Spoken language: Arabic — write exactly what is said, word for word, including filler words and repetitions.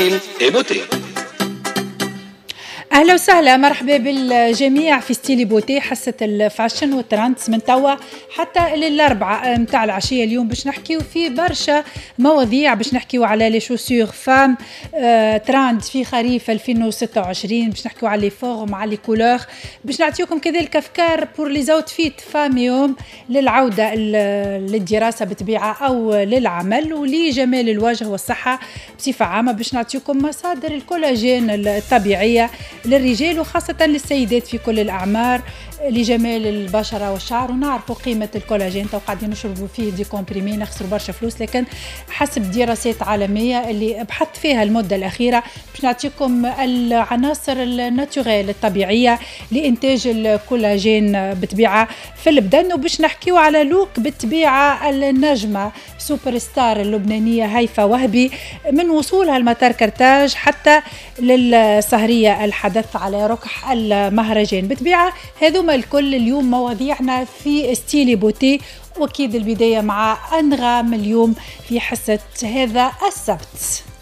ستيل اي بوتي. اهلا وسهلا، مرحبا بالجميع في ستيلي بوتي، حصه الفاشن والترندز من توا حتى للاربعه متاع العشيه. اليوم باش نحكيو في برشا مواضيع، باش نحكيو على لي شوسور فام آه، ترند في خريف ألفين وستة وعشرين، باش نحكيو على لي فورم، على لي كولور، باش نعطيكم كذلك افكار بور لي زاوتفيت فاميوم للعوده للدراسه بطبيعه او للعمل ولجمال الوجه والصحه بصفه عامه. باش نعطيكم مصادر الكولاجين الطبيعيه للرجال وخاصة للسيدات في كل الأعمار لجمال البشرة والشعر. ونعرفوا قيمة الكولاجين، تو قاعدين نشربوا فيه دي كومبريمي نخسروا برشا فلوس، لكن حسب دراسات عالمية اللي بحثت فيها المدة الأخيرة باش نعطيكم العناصر الناتوريل الطبيعية لإنتاج الكولاجين بطبيعة في البدن. وباش نحكيو على لوك بالطبيعة النجمة سوبر ستار اللبنانية هيفا وهبي، من وصولها المطار كرتاج حتى للسهرية الحدث على ركح المهرجان بطبيعة. هذوما الكل اليوم مواضيعنا في ستيلي بوتي، واكيد البداية مع أنغام اليوم في حصة هذا السبت.